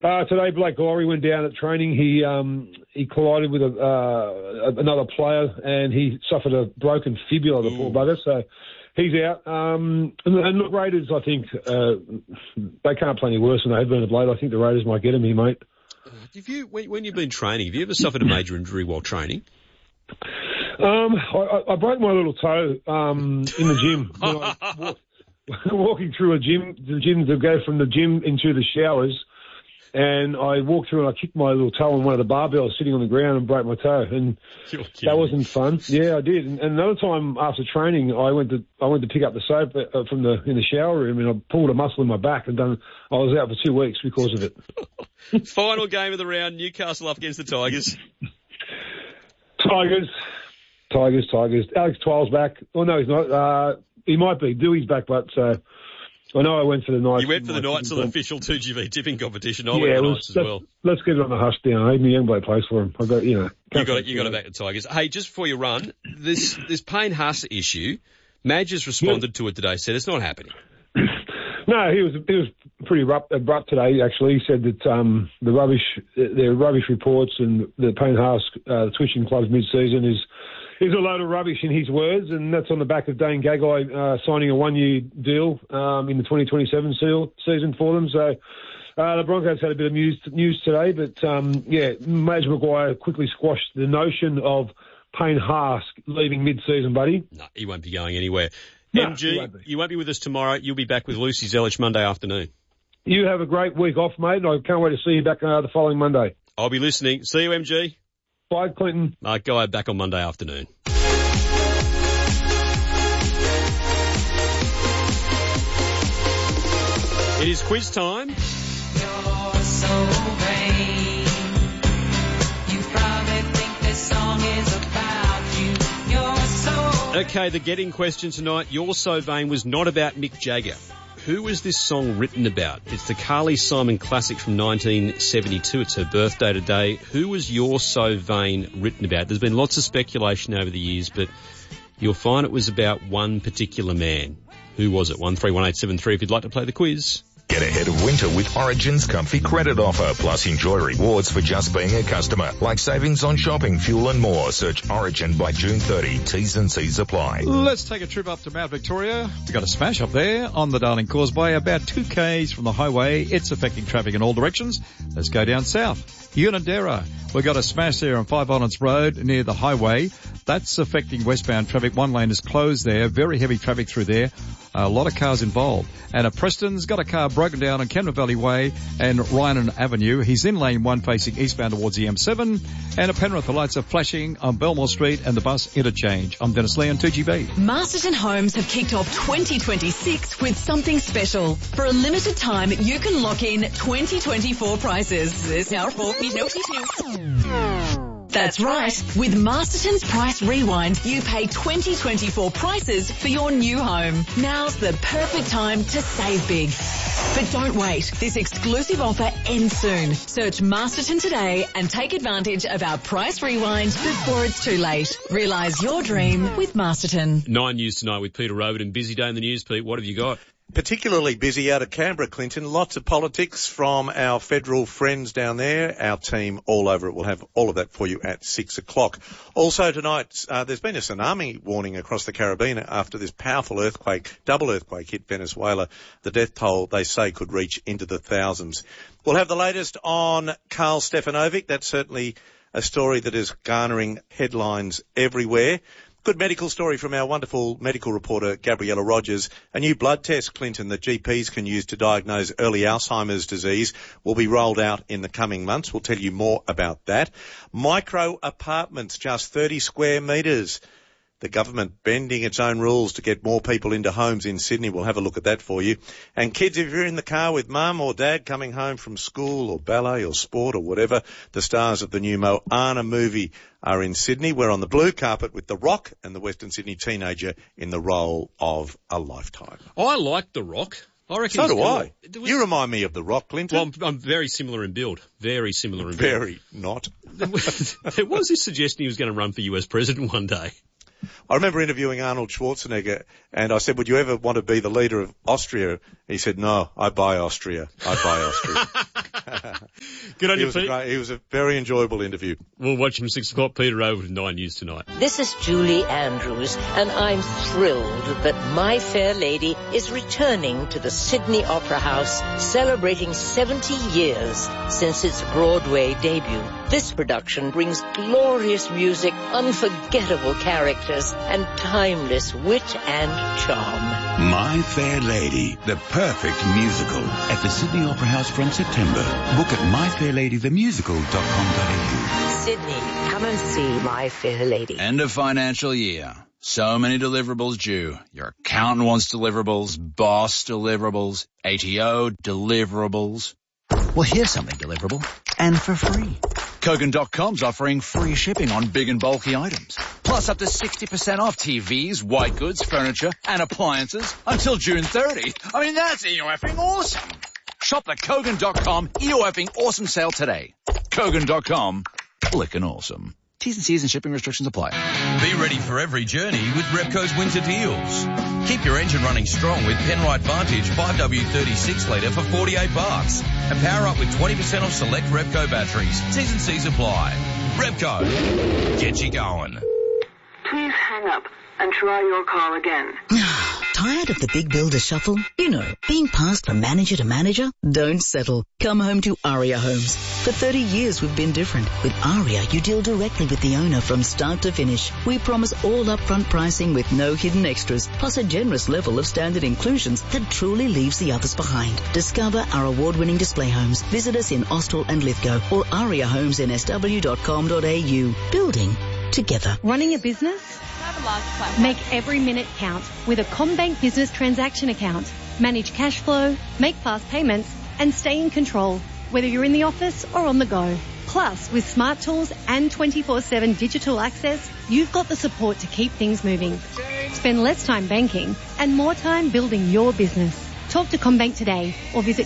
Today, Blake Gorry went down at training. He collided with another player, and he suffered a broken fibula, the poor bugger. So he's out. And look, Raiders, I think they can't play any worse than they have been of late. I think the Raiders might get him here, mate. When you've been training, have you ever suffered a major injury while training? I broke my little toe in the gym. When I walking through the gym to go from the gym into the showers. And I walked through and I kicked my little toe on one of the barbells sitting on the ground and broke my toe. And that wasn't fun. Yeah, I did. And another time after training, I went to pick up the soap in the shower room, and I pulled a muscle in my back and I was out for 2 weeks because of it. Final game of the round, Newcastle up against the Tigers. Tigers. Alex Twal's back. Oh, no, he's not. He might be. Dewey's back, but I know I went for the Knights. You went for the Knights on the official 2GB tipping competition. I went for the Knights as well. Let's get it on the hush down. Even the young bloke plays for him. I got, You got it back to Tigers. Hey, just before you run, this Payne Haas issue, Madge has responded to it today, said it's not happening. No, he was pretty abrupt today, actually. He said that the rubbish reports and the Payne Haas, the Twitching Club's mid-season is a load of rubbish in his words, and that's on the back of Dane Gagai signing a one-year deal in the 2027 season for them. So the Broncos had a bit of news today, but Madge Maguire quickly squashed the notion of Payne Haas leaving mid-season, buddy. No, he won't be going anywhere. No, MG, you won't be with us tomorrow. You'll be back with Lucy Zelich Monday afternoon. You have a great week off, mate, and I can't wait to see you back the following Monday. I'll be listening. See you, MG. Bye, Clinton. Mark Guy back on Monday afternoon. It is quiz time. You're so vain. You probably think this song is about you. You're so... Okay, the getting question tonight. You're So Vain was not about Mick Jagger. Who was this song written about? It's the Carly Simon classic from 1972. It's her birthday today. Who was You're So Vain written about? There's been lots of speculation over the years, but you'll find it was about one particular man. Who was it? 131873 if you'd like to play the quiz. Get ahead of winter with Origin's comfy credit offer, plus enjoy rewards for just being a customer, like savings on shopping, fuel and more. Search Origin by June 30. T's and C's apply. Let's take a trip up to Mount Victoria. We've got a smash up there on the Darling Causeway, about 2 k's from the highway. It's affecting traffic in all directions. Let's go down south. Unanderra. We've got a smash there on 5 Islands Road near the highway. That's affecting westbound traffic. One lane is closed there. Very heavy traffic through there. A lot of cars involved. And at Preston's got a car broken down on Kenmore Valley Way and Ryanon Avenue. He's in lane 1 facing eastbound towards the M7. And at Penrith, the lights are flashing on Belmore Street and the bus interchange. I'm Dennis Lee on 2GB. Masterton Homes have kicked off 2026 with something special. For a limited time, you can lock in 2024 prices. There's now That's right. With Masterton's Price Rewind, you pay 2024 prices for your new home. Now's the perfect time to save big. But don't wait. This exclusive offer ends soon. Search Masterton today and take advantage of our Price Rewind before it's too late. Realise your dream with Masterton. 9 News tonight with Peter Roberton. Busy day in the news, Pete. What have you got? Particularly busy out of Canberra, Clinton. Lots of politics from our federal friends down there. Our team all over it will have all of that for you at 6 o'clock. Also tonight, there's been a tsunami warning across the Caribbean after this powerful earthquake, double earthquake hit Venezuela. The death toll, they say, could reach into the thousands. We'll have the latest on Karl Stefanovic. That's certainly a story that is garnering headlines everywhere. Good medical story from our wonderful medical reporter, Gabriella Rogers. A new blood test, Clinton, that GPs can use to diagnose early Alzheimer's disease will be rolled out in the coming months. We'll tell you more about that. Micro apartments, just 30 square metres. The government bending its own rules to get more people into homes in Sydney. We'll have a look at that for you. And kids, if you're in the car with mum or dad coming home from school or ballet or sport or whatever, the stars of the new Moana movie are in Sydney. We're on the blue carpet with The Rock and the Western Sydney teenager in the role of a lifetime. I like The Rock. I reckon so do I. You remind me of The Rock, Clinton. Well, I'm very similar in build. Very similar in build. Very not. There was this suggestion he was going to run for US president one day. I remember interviewing Arnold Schwarzenegger, and I said, would you ever want to be the leader of Austria? He said, no, I buy Austria. Good on you, Pete. He was a very enjoyable interview. We'll watch him 6 o'clock. Peter over with 9 News tonight. This is Julie Andrews, and I'm thrilled that My Fair Lady is returning to the Sydney Opera House, celebrating 70 years since its Broadway debut. This production brings glorious music, unforgettable characters, and timeless wit and charm. My Fair Lady, the perfect musical, at the Sydney Opera House from September. Book at myfairladythemusical.com.au. Sydney, come and see My Fair Lady. End of financial year. So many deliverables due. Your accountant wants deliverables, boss deliverables, ATO deliverables. Well, here's something deliverable, and for free. Kogan.com's offering free shipping on big and bulky items. Plus up to 60% off TVs, white goods, furniture, and appliances until June 30. I mean, that's EOFing awesome. Shop the Kogan.com EOFing awesome sale today. Kogan.com, clickin' awesome. T's and C's and shipping restrictions apply. Be ready for every journey with Repco's winter deals. Keep your engine running strong with Penrite Vantage 5W36 litre for $48. And power up with 20% off select Repco batteries. T's and C's apply. Repco, get you going. Please hang up and try your call again. Tired of the big builder shuffle? You know, being passed from manager to manager? Don't settle. Come home to Aria Homes. For 30 years we've been different. With Aria, you deal directly with the owner from start to finish. We promise all upfront pricing with no hidden extras, plus a generous level of standard inclusions that truly leaves the others behind. Discover our award-winning display homes. Visit us in Austral and Lithgow or ariahomesinSW.com.au. Building together. Running a business? Make every minute count with a CommBank Business Transaction Account. Manage cash flow, make fast payments, and stay in control, whether you're in the office or on the go. Plus, with smart tools and 24/7 digital access, you've got the support to keep things moving. Spend less time banking and more time building your business. Talk to CommBank today or visit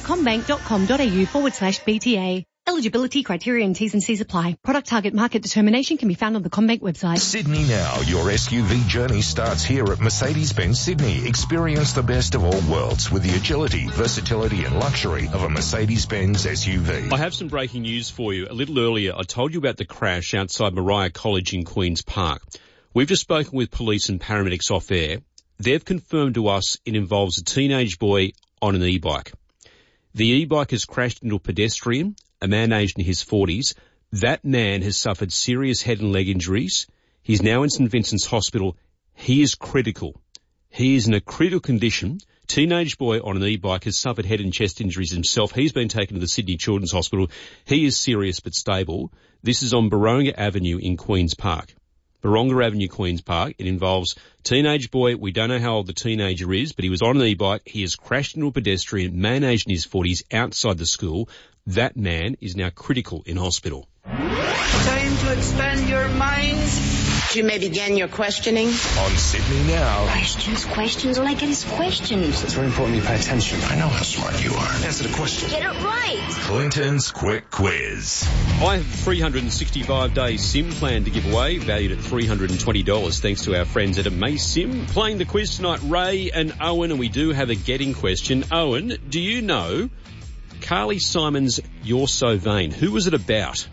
commbank.com.au/BTA. Eligibility criteria and T's and C's apply. Product target market determination can be found on the CommBank website. Sydney Now, your SUV journey starts here at Mercedes-Benz Sydney. Experience the best of all worlds with the agility, versatility and luxury of a Mercedes-Benz SUV. I have some breaking news for you. A little earlier, I told you about the crash outside Moriah College in Queen's Park. We've just spoken with police and paramedics off air. They've confirmed to us it involves a teenage boy on an e-bike. The e-bike has crashed into a pedestrian, a man aged in his 40s. That man has suffered serious head and leg injuries. He's now in St Vincent's Hospital. He is critical. He is in a critical condition. Teenage boy on an e-bike has suffered head and chest injuries himself. He's been taken to the Sydney Children's Hospital. He is serious but stable. This is on Baronga Avenue in Queen's Park. Baronga Avenue, Queen's Park. It involves teenage boy. We don't know how old the teenager is, but he was on an e-bike. He has crashed into a pedestrian, man aged in his 40s, outside the school. That man is now critical in hospital. Time to expand your minds. You may begin your questioning. On Sydney Now. Questions, all I get is questions. It's very important you pay attention. I know how smart you are. Answer the question. Get it right. Clinton's Quick Quiz. I have a 365-day SIM plan to give away, valued at $320, thanks to our friends at AmazeSIM. Playing the quiz tonight, Ray and Owen, and we do have a getting question. Owen, do you know Carly Simon's You're So Vain? Who was it about?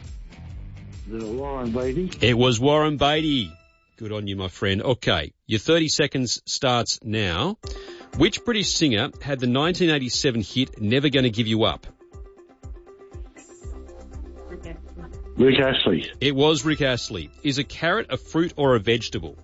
Warren Beatty. It was Warren Beatty. Good on you, my friend. Okay, your 30 seconds starts now. Which British singer had the 1987 hit Never Gonna Give You Up? Rick Astley. It was Rick Astley. Is a carrot a fruit or a vegetable?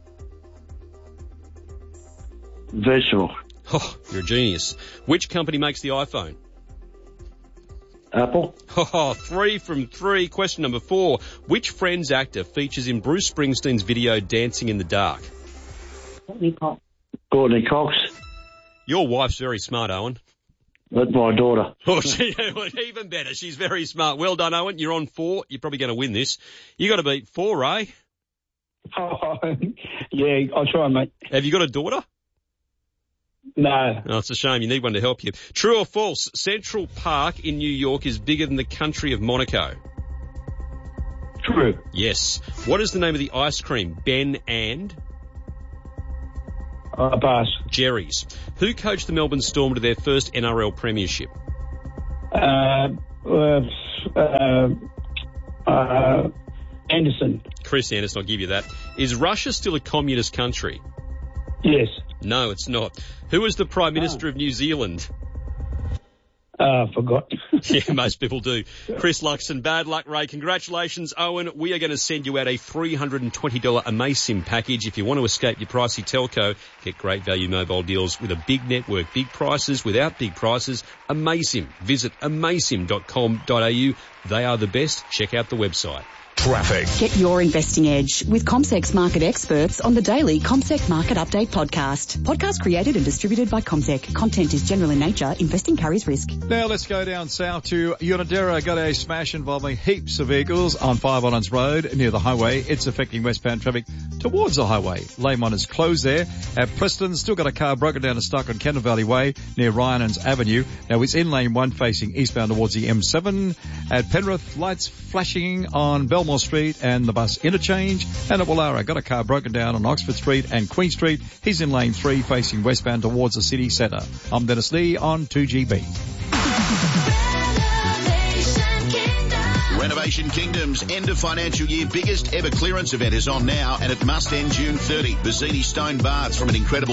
Vegetable. Oh, you're a genius. Which company makes the iPhone? Apple. Oh, 3 from 3. Question number 4. Which Friends actor features in Bruce Springsteen's video Dancing in the Dark? Courtney Cox. Your wife's very smart, Owen. That's my daughter. Oh, even better. She's very smart. Well done, Owen. You're on 4. You're probably going to win this. You got to beat 4, eh? Oh, yeah, I'll try, mate. Have you got a daughter? No. Oh, it's a shame. You need one to help you. True or false? Central Park in New York is bigger than the country of Monaco. True. Yes. What is the name of the ice cream? Ben and? Pass. Jerry's. Who coached the Melbourne Storm to their first NRL premiership? Anderson. Chris Anderson, I'll give you that. Is Russia still a communist country? Yes. No, it's not. Who is the Prime Minister of New Zealand? Forgot. Yeah, most people do. Chris Luxon, bad luck, Ray. Congratulations, Owen. We are going to send you out a $320 AMASIM package. If you want to escape your pricey telco, get great value mobile deals with a big network, big prices without big prices. AMASIM. Visit amasim.com.au. They are the best. Check out the website. Traffic. Get your investing edge with CommSec's market experts on the daily CommSec Market Update podcast. Podcast created and distributed by CommSec. Content is general in nature. Investing carries risk. Now let's go down south to Unadera. Got a smash involving heaps of vehicles on 5 Islands Road near the highway. It's affecting westbound traffic towards the highway. Lamont is closed there. At Preston, still got a car broken down and stuck on Kendall Valley Way near Ryan's Avenue. Now it's in lane 1 facing eastbound towards the M7. At Penrith, lights flashing on Belmore Street and the bus interchange. And at Wallara, got a car broken down on Oxford Street and Queen Street. He's in lane 3 facing westbound towards the city centre. I'm Dennis Lee on 2GB. Renovation Kingdom's end of financial year biggest ever clearance event is on now, and it must end June 30. Bazzini stone baths from an incredible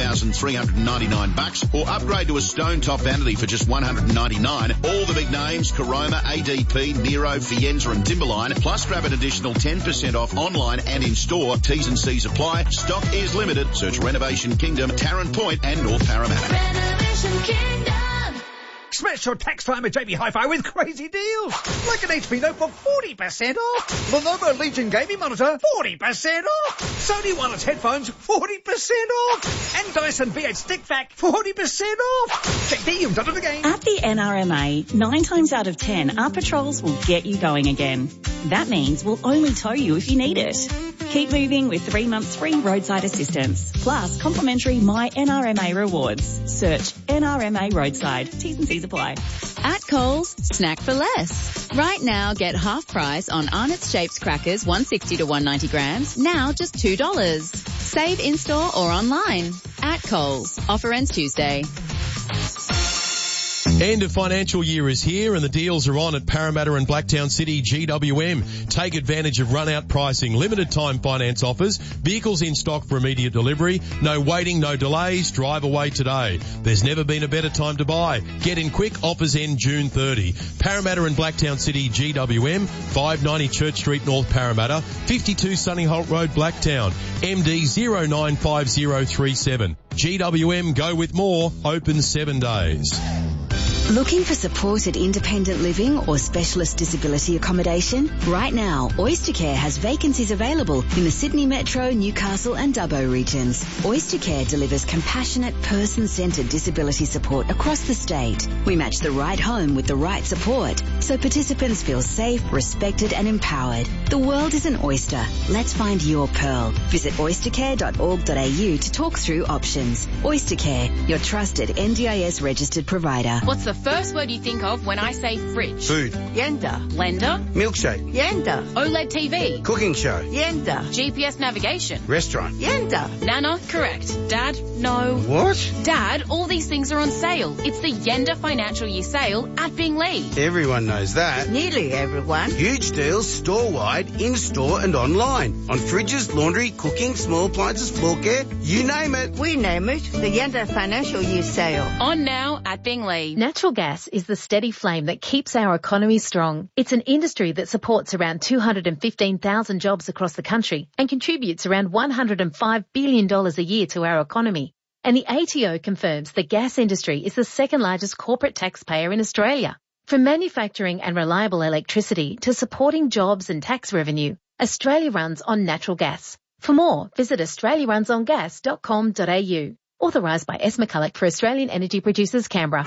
$1,399, or upgrade to a stone top vanity for just $199. All the big names, Caroma, ADP, Nero, Fienza and Timberline, plus grab an additional 10% off online and in store. T's and C's apply. Stock is limited. Search Renovation Kingdom, Tarrant Point and North Parramatta. Renovation Kingdom. Smash your tax time at JB Hi-Fi with crazy deals. Like an HP Note for 40% off. Lenovo Legion Gaming Monitor, 40% off. Sony Wireless Headphones, 40% off. And Dyson V8 Stick Vac, 40% off. JD, you've done it again. At the NRMA, 9 times out of 10, our patrols will get you going again. That means we'll only tow you if you need it. Keep moving with 3 months free roadside assistance, plus complimentary My NRMA rewards. Search NRMA Roadside. T's and C's apply. At Coles, snack for less. Right now, get half price on Arnott's Shapes crackers, 160 to 190 grams, now just $2. Save in-store or online. At Coles. Offer ends Tuesday. End of financial year is here and the deals are on at Parramatta and Blacktown City GWM. Take advantage of run-out pricing, limited time finance offers, vehicles in stock for immediate delivery, no waiting, no delays, drive away today. There's never been a better time to buy. Get in quick, offers end June 30. Parramatta and Blacktown City GWM, 590 Church Street, North Parramatta, 52 Sunny Holt Road, Blacktown, MD 095037. GWM, go with more, open 7 days. Looking for supported independent living or specialist disability accommodation? Right now, Oystercare has vacancies available in the Sydney Metro, Newcastle and Dubbo regions. Oystercare delivers compassionate, person-centred disability support across the state. We match the right home with the right support, so participants feel safe, respected and empowered. The world is an oyster. Let's find your pearl. Visit oystercare.org.au to talk through options. Oystercare, your trusted NDIS registered provider. What's the first word you think of when I say fridge? Food. Yenda. Blender. Milkshake. Yenda. OLED TV. Cooking show. Yenda. GPS navigation. Restaurant. Yenda. Nana, correct. Dad, no. What? Dad, all these things are on sale. It's the Yenda Financial Year Sale at Binglee. Everyone knows that. Nearly everyone. Huge deals store-wide, in-store and online. On fridges, laundry, cooking, small appliances, floor care, you name it. We name it the Yenda Financial Year Sale. On now at Binglee. Natural gas is the steady flame that keeps our economy strong. It's an industry that supports around 215,000 jobs across the country and contributes around $105 billion a year to our economy. And the ATO confirms the gas industry is the second largest corporate taxpayer in Australia. From manufacturing and reliable electricity to supporting jobs and tax revenue, Australia runs on natural gas. For more, visit australiarunsongas.com.au. Authorised by S. McCulloch for Australian Energy Producers, Canberra.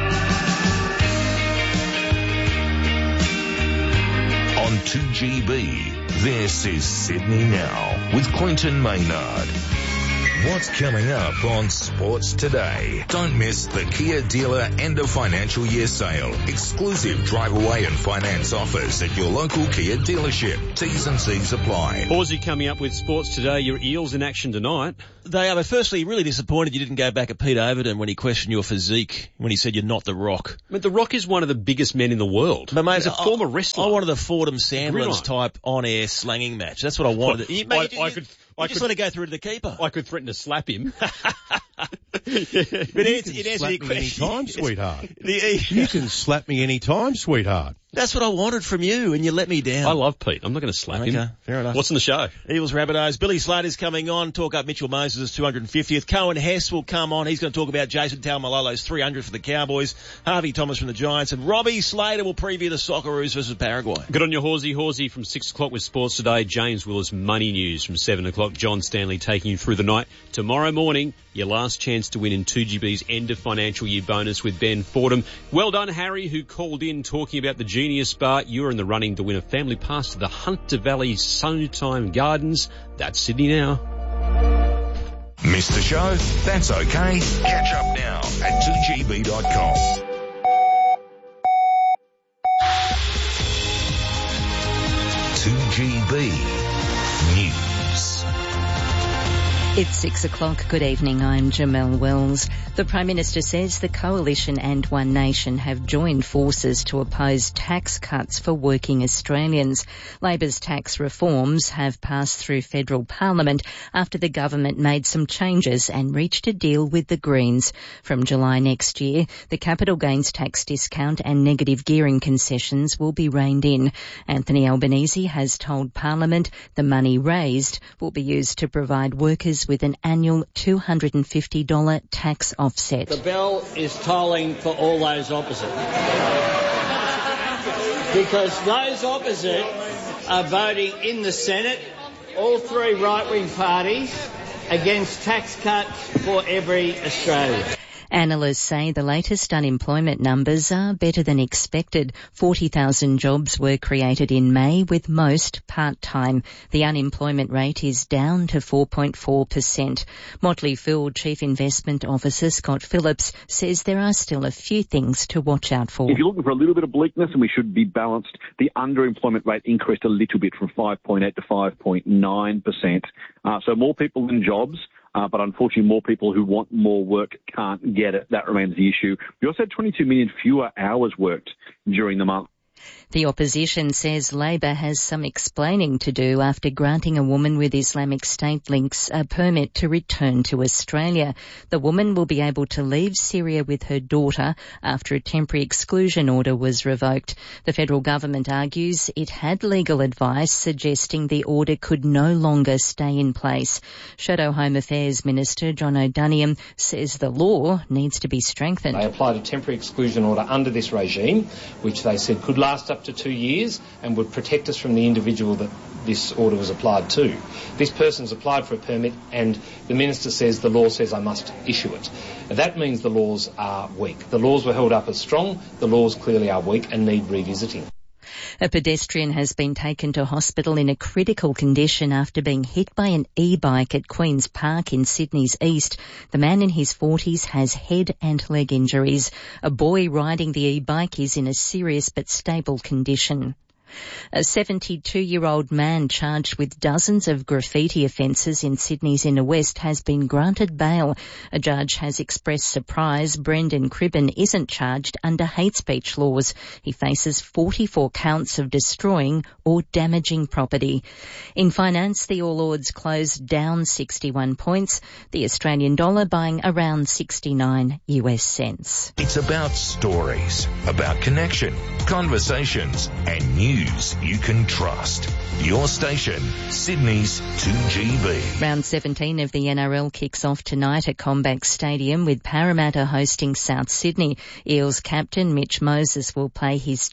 On 2GB, this is Sydney Now with Quinton Maynard. what's coming up on Sports Today. Don't miss the Kia Dealer End of Financial Year Sale. Exclusive drive away and finance offers at your local Kia dealership. T's and C's apply. Horsey coming up with Sports Today. Your Eels in action tonight. They are, but firstly, really disappointed you didn't go back at Pete Overton when he questioned your physique, when he said you're not The Rock. I mean, The Rock is one of the biggest men in the world. But mate, he's a former wrestler. I wanted a Fordham Sandlands type on-air slanging match. That's what I wanted. I could let it go through to the keeper. I could threaten to slap him. But it answers your question. Anytime, sweetheart. You can slap me anytime, sweetheart. That's what I wanted from you, and you let me down. I love Pete. I'm not going to slap him. Fair enough. What's in the show? Eagles Rabbitohs. Billy Slater's coming on. Talk up Mitchell Moses' 250th. Cohen Hess will come on. He's going to talk about Jason Taumalolo's 300 for the Cowboys. Harvey Thomas from the Giants. And Robbie Slater will preview the Socceroos versus Paraguay. Good on your Horsey. Horsey from 6 o'clock with Sports Today. James Willis Money News from 7 o'clock. John Stanley taking you through the night. Tomorrow morning, your last chance to win in 2GB's end of financial year bonus with Ben Fordham. Well done, Harry, who called in talking about the Genius Bar. You're in the running to win a family pass to the Hunter Valley Summertime Gardens. That's Sydney now. Missed the show? That's okay. Catch up now at 2gb.com. News. It's 6 o'clock. Good evening. I'm Jamelle Wells. The Prime Minister says the Coalition and One Nation have joined forces to oppose tax cuts for working Australians. Labor's tax reforms have passed through federal parliament after the government made some changes and reached a deal with the Greens. From July next year, the capital gains tax discount and negative gearing concessions will be reined in. Anthony Albanese has told Parliament the money raised will be used to provide workers with an annual $250 tax offset. The bell is tolling for all those opposite. Because those opposite are voting in the Senate, all three right-wing parties, against tax cuts for every Australian. Analysts say the latest unemployment numbers are better than expected. 40,000 jobs were created in May, with most part-time. The unemployment rate is down to 4.4%. Motley Fool Chief Investment Officer Scott Phillips says there are still a few things to watch out for. If you're looking for a little bit of bleakness, and we should be balanced, the underemployment rate increased a little bit from 5.8 to 5.9%. So more people in jobs. But unfortunately, more people who want more work can't get it. That remains the issue. We also had 22 million fewer hours worked during the month. The opposition says Labor has some explaining to do after granting a woman with Islamic State links a permit to return to Australia. The woman will be able to leave Syria with her daughter after a temporary exclusion order was revoked. The federal government argues it had legal advice suggesting the order could no longer stay in place. Shadow Home Affairs Minister John O'Doniam says the law needs to be strengthened. They applied a temporary exclusion order under this regime, which they said could last up to 2 years and would protect us from the individual that this order was applied to. This person's applied for a permit and the Minister says the law says I must issue it. That means the laws are weak. The laws were held up as strong. The laws clearly are weak and need revisiting. A pedestrian has been taken to hospital in a critical condition after being hit by an e-bike at Queen's Park in Sydney's east. The man in his 40s has head and leg injuries. A boy riding the e-bike is in a serious but stable condition. A 72-year-old man charged with dozens of graffiti offences in Sydney's inner west has been granted bail. A judge has expressed surprise Brendan Cribben isn't charged under hate speech laws. He faces 44 counts of destroying or damaging property. In finance, the All Ords closed down 61 points, the Australian dollar buying around 69 US cents. It's about stories, about connection, conversations, and news you can trust. Your station, Sydney's 2GB. Round 17 of the NRL kicks off tonight at Combank Stadium with Parramatta hosting South Sydney. Eels captain Mitch Moses will play his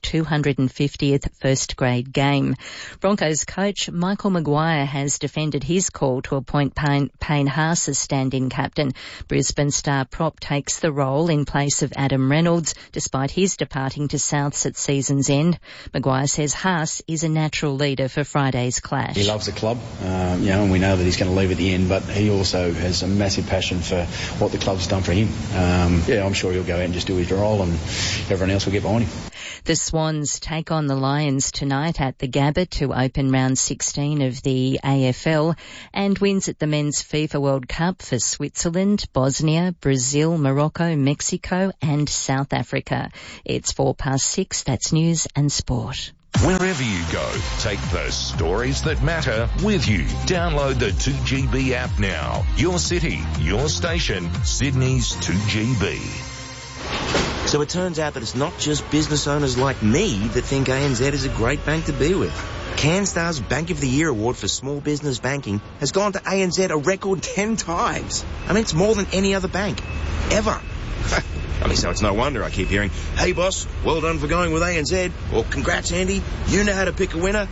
250th first grade game. Broncos coach Michael Maguire has defended his call to appoint Payne Haas as stand-in captain. Brisbane star prop takes the role in place of Adam Reynolds, despite his departing to Souths at season's end. Maguire says Haas is a natural leader for Friday's clash. He loves the club, and we know that he's going to leave at the end, but he also has a massive passion for what the club's done for him. I'm sure he'll go out and just do his role, and everyone else will get behind him. The Swans take on the Lions tonight at the Gabba to open round 16 of the AFL, and wins at the Men's FIFA World Cup for Switzerland, Bosnia, Brazil, Morocco, Mexico and South Africa. It's 6:04. That's news and sport. Wherever you go, take the stories that matter with you. Download the 2GB app now. Your city, your station, Sydney's 2GB. So it turns out that it's not just business owners like me that think ANZ is a great bank to be with. CanStar's Bank of the Year award for small business banking has gone to ANZ a record 10 times. I mean, it's more than any other bank, ever. So it's no wonder I keep hearing, "Hey boss, well done for going with ANZ," or "Congrats Andy, you know how to pick a winner."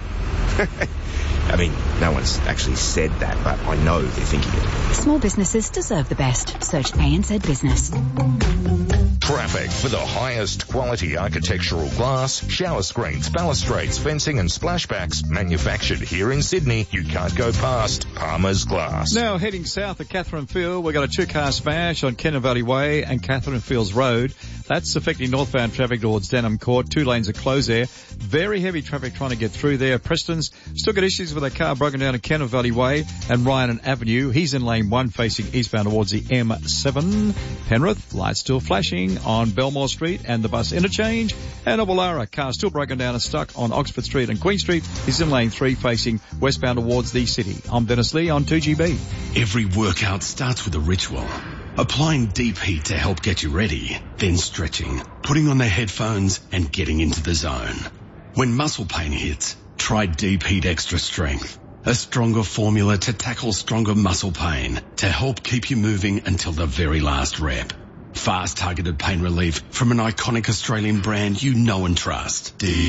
No one's actually said that, but I know they're thinking it. Small businesses deserve the best. Search ANZ Business. Traffic for the highest quality architectural glass, shower screens, balustrades, fencing and splashbacks manufactured here in Sydney. You can't go past Palmer's Glass. Now heading south at Catherine Field, we've got a two-car smash on Kenner Valley Way and Catherine Fields Road. That's affecting northbound traffic towards Denham Court. 2 lanes are closed there. Very heavy traffic trying to get through there. Preston's still got issues with a car broken down at Kenner Valley Way and Ryan Avenue. He's in lane 1 facing eastbound towards the M7. Penrith, lights still flashing on Belmore Street and the bus interchange. And Obalara, car still broken down and stuck on Oxford Street and Queen Street. He's in lane 3 facing westbound towards the city. I'm Dennis Lee on 2GB. Every workout starts with a ritual. Applying deep heat to help get you ready, then stretching, putting on the headphones and getting into the zone. When muscle pain hits, try Deep Heat Extra Strength, a stronger formula to tackle stronger muscle pain to help keep you moving until the very last rep. Fast targeted pain relief from an iconic Australian brand you know and trust. Deep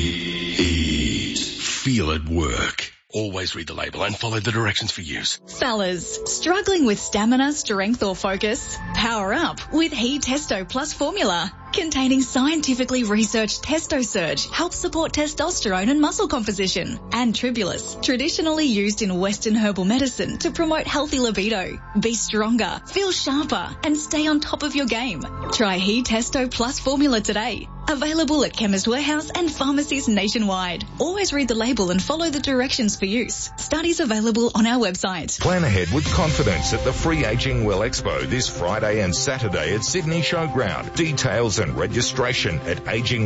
Heat. Feel it work. Always read the label and follow the directions for use. Fellas, struggling with stamina, strength or focus? Power up with He Testo Plus formula. Containing scientifically researched Testo Surge, helps support testosterone and muscle composition. And Tribulus, traditionally used in Western herbal medicine to promote healthy libido. Be stronger, feel sharper, and stay on top of your game. Try He Testo Plus formula today. Available at Chemist Warehouse and pharmacies nationwide. Always read the label and follow the directions for use. Studies available on our website. Plan ahead with confidence at the Free Aging Well Expo this Friday and Saturday at Sydney Showground. Details and registration at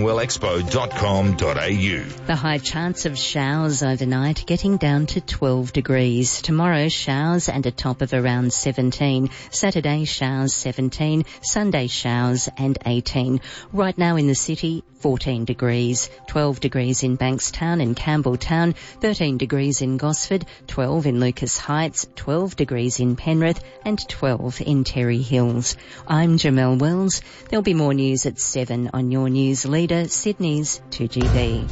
agingwellexpo.com.au. The high chance of showers overnight getting down to 12 degrees. Tomorrow showers and a top of around 17. Saturday showers 17. Sunday showers and 18. Right now in the city 14 degrees. 12 degrees in Bankstown and Campbelltown. 13 degrees in Gosford. 12 in Lucas Heights. 12 degrees in Penrith and 12 in Terry Hills. I'm Jamelle Wells. There'll be more news at 7 on your news leader, Sydney's 2GB.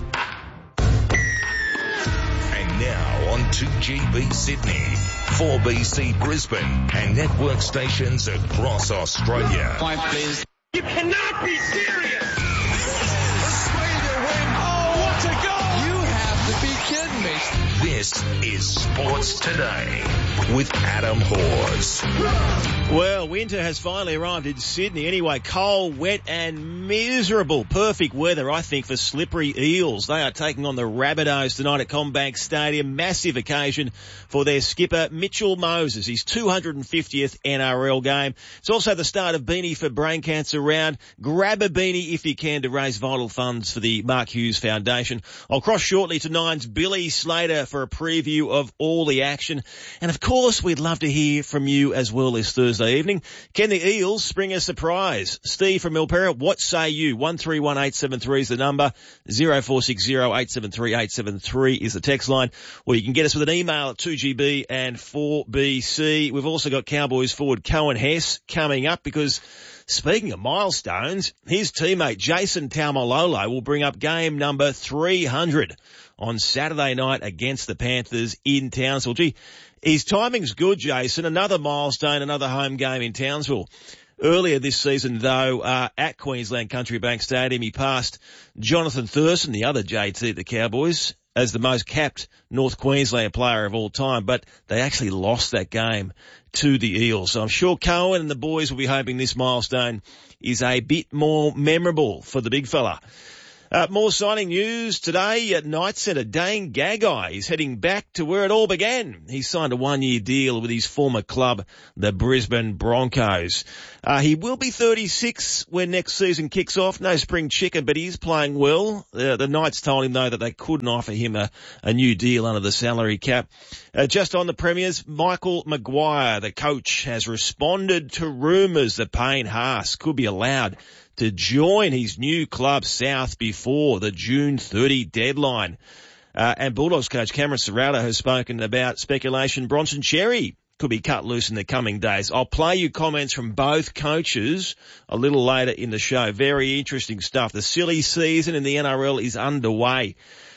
And now on 2GB Sydney, 4BC Brisbane and network stations across Australia. Point, please. You cannot be serious! Australia win. Oh, what a goal! You have to be kidding me. This is Sports Today with Adam Hawes. Well, winter has finally arrived in Sydney. Anyway, cold, wet and miserable. Perfect weather, I think, for slippery Eels. They are taking on the Rabbitohs tonight at CommBank Stadium. Massive occasion for their skipper, Mitchell Moses, his 250th NRL game. It's also the start of Beanie for Brain Cancer Round. Grab a beanie if you can to raise vital funds for the Mark Hughes Foundation. I'll cross shortly to Nine's Billy Slater for a preview of all the action. And of course, we'd love to hear from you as well this Thursday evening. Can the Eels spring a surprise? Steve from Milperra, what say you? 131873 is the number. 0460 873 873 is the text line. Or you can get us with an email at 2GB and 4BC. We've also got Cowboys forward Cohen Hess coming up because speaking of milestones, his teammate Jason Taumalolo will bring up game number 300 on Saturday night against the Panthers in Townsville. Gee, his timing's good, Jason. Another milestone, another home game in Townsville. Earlier this season, though, at Queensland Country Bank Stadium, he passed Jonathan Thurston, the other JT at the Cowboys, as the most capped North Queensland player of all time, but they actually lost that game to the Eels. So I'm sure Cohen and the boys will be hoping this milestone is a bit more memorable for the big fella. More signing news today at Knight Centre. Dane Gagai is heading back to where it all began. He signed a 1-year deal with his former club, the Brisbane Broncos. He will be 36 when next season kicks off. No spring chicken, but he's playing well. The Knights told him, though, that they couldn't offer him a new deal under the salary cap. Just on the Premiers, Michael Maguire, the coach, has responded to rumours that Payne Haas could be allowed to join his new club South before the June 30 deadline. And Bulldogs coach Cameron Serrato has spoken about speculation Bronson Xerri could be cut loose in the coming days. I'll play you comments from both coaches a little later in the show. Very interesting stuff. The silly season in the NRL is underway.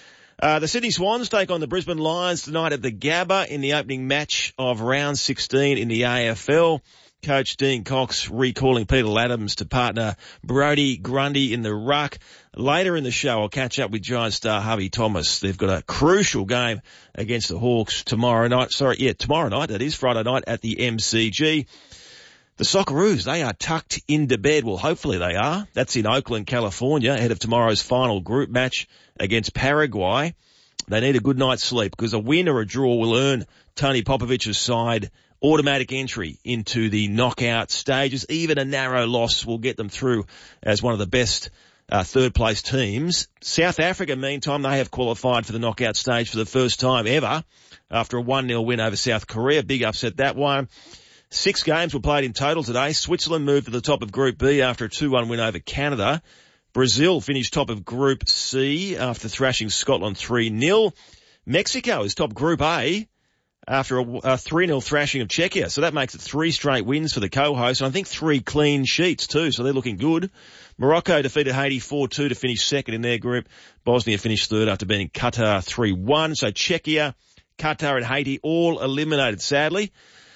The Sydney Swans take on the Brisbane Lions tonight at the Gabba in the opening match of round 16 in the AFL. Coach Dean Cox recalling Peter Adams to partner Brodie Grundy in the ruck. Later in the show, I'll catch up with Giant star Harvey Thomas. They've got a crucial game against the Hawks tomorrow night, that is, Friday night at the MCG. The Socceroos, they are tucked into bed. Well, hopefully they are. That's in Oakland, California, ahead of tomorrow's final group match against Paraguay. They need a good night's sleep because a win or a draw will earn Tony Popovich's side automatic entry into the knockout stages. Even a narrow loss will get them through as one of the best third-place teams. South Africa, meantime, they have qualified for the knockout stage for the first time ever after a 1-0 win over South Korea. Big upset, that one. 6 games were played in total today. Switzerland moved to the top of Group B after a 2-1 win over Canada. Brazil finished top of Group C after thrashing Scotland 3-0. Mexico is top Group A after a 3-0 thrashing of Czechia. So that makes it 3 straight wins for the co-hosts, and I think 3 clean sheets too, so they're looking good. Morocco defeated Haiti 4-2 to finish second in their group. Bosnia finished third after beating Qatar 3-1. So Czechia, Qatar and Haiti all eliminated, sadly.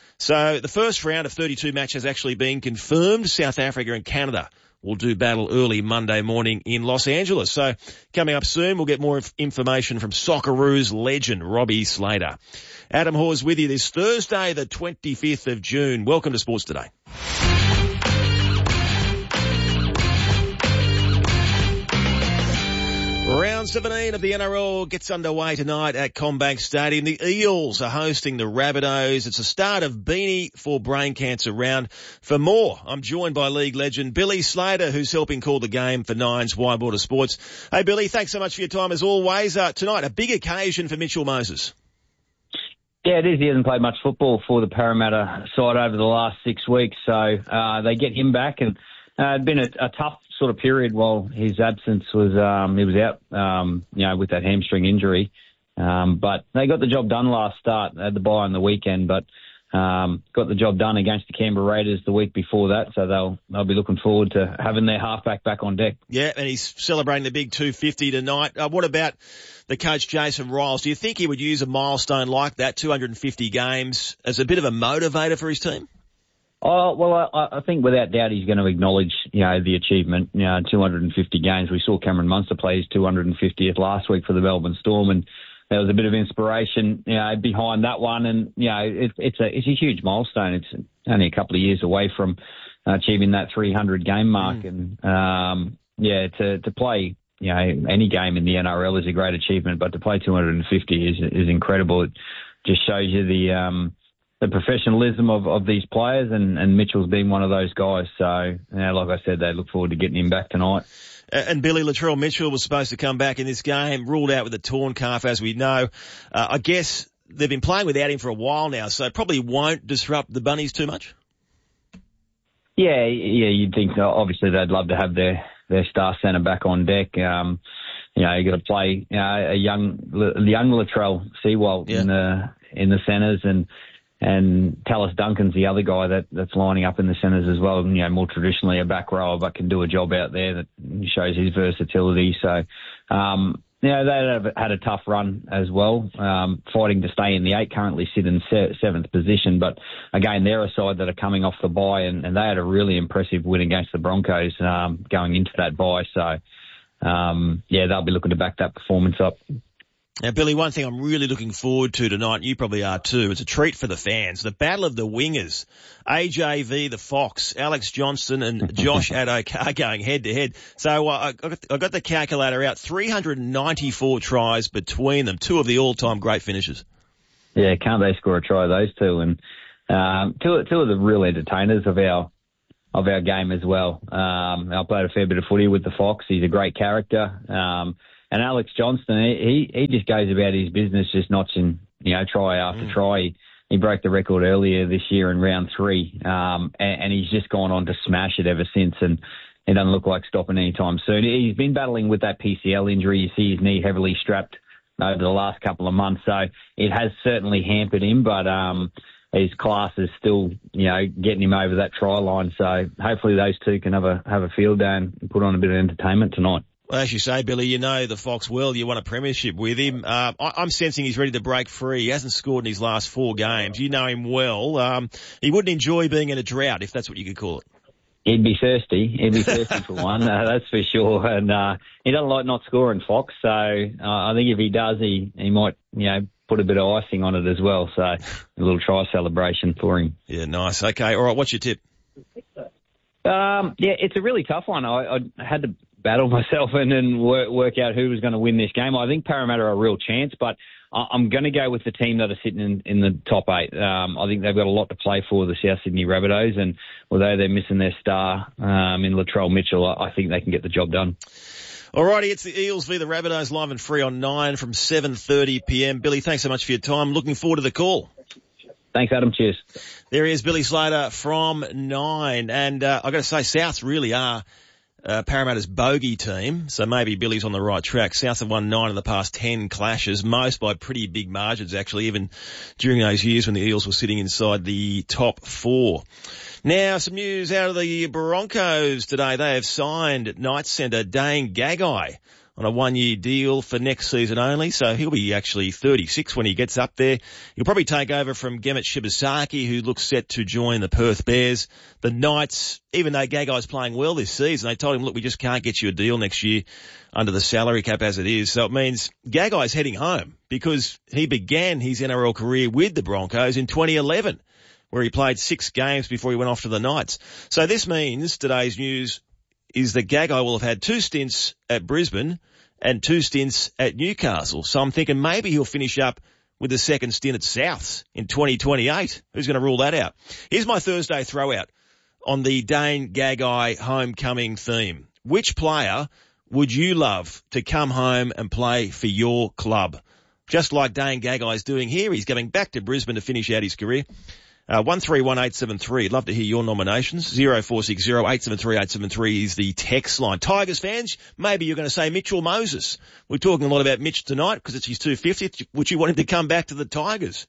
So the first round of 32 matches has actually been confirmed. South Africa and Canada will do battle early Monday morning in Los Angeles. So coming up soon, we'll get more information from Socceroos legend Robbie Slater. Adam Hawes with you this Thursday, the 25th of June. Welcome to Sports Today. Round 17 of the NRL gets underway tonight at CommBank Stadium. The Eels are hosting the Rabbitohs. It's the start of Beanie for Brain Cancer Round. For more, I'm joined by league legend Billy Slater, who's helping call the game for Nine's Wide Border Sports. Hey, Billy, thanks so much for your time as always. Tonight, a big occasion for Mitchell Moses. Yeah, it is. He hasn't played much football for the Parramatta side over the last 6 weeks, so they get him back, and it'd been a tough sort of period while his absence was, he was out, with that hamstring injury. But they got the job done last start. They had the bye on the weekend, but got the job done against the Canberra Raiders the week before that, so they'll be looking forward to having their halfback back on deck. Yeah, and he's celebrating the big 250 tonight. What about the coach Jason Riles? Do you think he would use a milestone like that, 250 games, as a bit of a motivator for his team? Oh, well, I think without doubt he's going to acknowledge, the achievement, 250 games. We saw Cameron Munster play his 250th last week for the Melbourne Storm, and there was a bit of inspiration, behind that one. And, it's a huge milestone. It's only a couple of years away from achieving that 300 game mark. And, to play, any game in the NRL is a great achievement, but to play 250 is incredible. It just shows you the professionalism of these players, and Mitchell's been one of those guys. So, like I said, they look forward to getting him back tonight. And Billy, Latrell Mitchell was supposed to come back in this game, ruled out with a torn calf, as we know. I guess they've been playing without him for a while now, so it probably won't disrupt the Bunnies too much. Yeah, you'd think obviously they'd love to have their star centre back on deck. You got to play a young Latrell Sewald in the centres, and Tallis Duncan's the other guy that's lining up in the centres as well. More traditionally a back rower, but can do a job out there that shows his versatility. So, Yeah, they had a tough run as well, fighting to stay in the 8, currently sit in 7th position. But again, they're a side that are coming off the bye, and they had a really impressive win against the Broncos going into that bye. So, they'll be looking to back that performance up. Now, Billy, one thing I'm really looking forward to tonight, and you probably are too, it's a treat for the fans, the battle of the wingers. AJ v. the Fox, Alex Johnston and Josh Adokar going head-to-head. So I got the calculator out, 394 tries between them, 2 of the all-time great finishers. Yeah, can't they score a try, those two? And two of the real entertainers of our game as well. I played a fair bit of footy with the Fox. He's a great character. And Alex Johnston, he just goes about his business, just notching, try after try. He broke the record earlier this year in round 3, and he's just gone on to smash it ever since, and he doesn't look like stopping anytime soon. He's been battling with that PCL injury. You see his knee heavily strapped over the last couple of months, so it has certainly hampered him, but his class is still, getting him over that try line. So hopefully those two can have a field day and put on a bit of entertainment tonight. Well, as you say, Billy, you know the Fox well. You won a premiership with him. I'm sensing he's ready to break free. He hasn't scored in his last 4 games. You know him well. He wouldn't enjoy being in a drought, if that's what you could call it. He'd be thirsty. He'd be thirsty for one, that's for sure. And he doesn't like not scoring, Fox. So I think if he does, he might, put a bit of icing on it as well. So a little try celebration for him. Yeah, nice. Okay, all right. What's your tip? It's a really tough one. I had to battle myself and then work out who was going to win this game. I think Parramatta are a real chance, but I'm going to go with the team that are sitting in the top 8. I think they've got a lot to play for, the South Sydney Rabbitohs, and although they're missing their star in Latrell Mitchell, I think they can get the job done. Alrighty, it's the Eels v the Rabbitohs, live and free on 9 from 7:30pm. Billy, thanks so much for your time. Looking forward to the call. Thanks, Adam. Cheers. There he is, Billy Slater from 9. And I've got to say, Souths really are Parramatta's bogey team, so maybe Billy's on the right track. South have won 9 of the past 10 clashes, most by pretty big margins actually, even during those years when the Eels were sitting inside the top 4. Now, some news out of the Broncos today. They have signed Knights centre Dane Gagai on a 1-year deal for next season only, so he'll be actually 36 when he gets up there. He'll probably take over from Gemmet Shibasaki, who looks set to join the Perth Bears. The Knights, even though Gagai's playing well this season, they told him, look, we just can't get you a deal next year under the salary cap as it is. So it means Gagai's heading home because he began his NRL career with the Broncos in 2011, where he played 6 games before he went off to the Knights. So this means today's news is that Gagai will have had 2 stints at Brisbane and 2 stints at Newcastle. So I'm thinking maybe he'll finish up with a second stint at Souths in 2028. Who's going to rule that out? Here's my Thursday throwout on the Dane Gagai homecoming theme. Which player would you love to come home and play for your club? Just like Dane Gagai's doing here, he's going back to Brisbane to finish out his career. 131873. I'd love to hear your nominations. 0460 873 873 is the text line. Tigers fans, maybe you're going to say Mitchell Moses. We're talking a lot about Mitch tonight because it's his 250th. Would you want him to come back to the Tigers?